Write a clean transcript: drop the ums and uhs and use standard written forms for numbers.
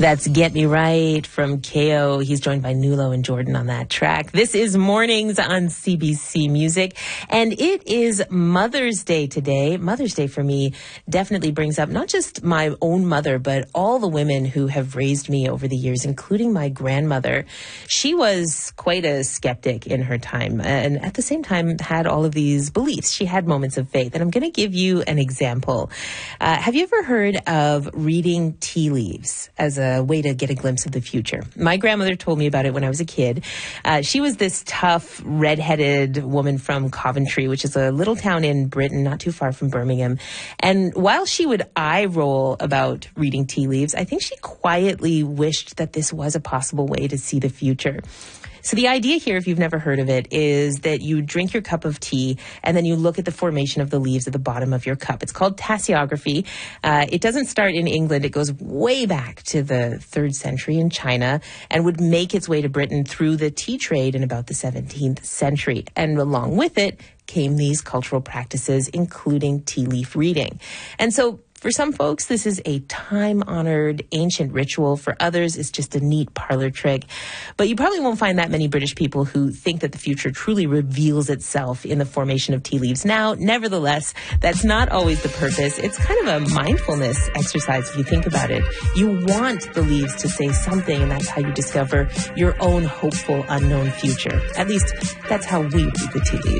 That's Get Me Right from KO. He's joined by Nulo and Jordan on that track. This is Mornings on CBC Music, and it is Mother's Day today. Mother's Day for me definitely brings up not just my own mother, but all the women who have raised me over the years, including my grandmother. She was quite a skeptic in her time, and at the same time had all of these beliefs. She had moments of faith, and I'm going to give you an example. Have you ever heard of reading tea leaves as a way to get a glimpse of the future? My grandmother told me about it when I was a kid. She was this tough, redheaded woman from Coventry, which is a little town in Britain, not too far from Birmingham. And while she would eye roll about reading tea leaves, I think she quietly wished that this was a possible way to see the future. So the idea here, if you've never heard of it, is that you drink your cup of tea and then you look at the formation of the leaves at the bottom of your cup. It's called tasseography. It doesn't start in England. It goes way back to the 3rd century in China and would make its way to Britain through the tea trade in about the 17th century. And along with it came these cultural practices, including tea leaf reading. And so for some folks, this is a time-honored ancient ritual. For others, it's just a neat parlor trick. But you probably won't find that many British people who think that the future truly reveals itself in the formation of tea leaves. Now, nevertheless, that's not always the purpose. It's kind of a mindfulness exercise if you think about it. You want the leaves to say something, and that's how you discover your own hopeful, unknown future. At least, that's how we read the tea leaves.